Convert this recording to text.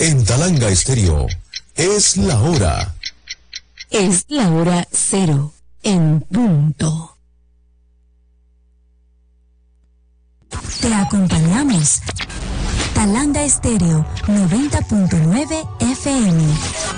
En Talanga Estéreo, es la hora. Es la hora 0 en punto. Te acompañamos. Talanga Estéreo 90.9 FM.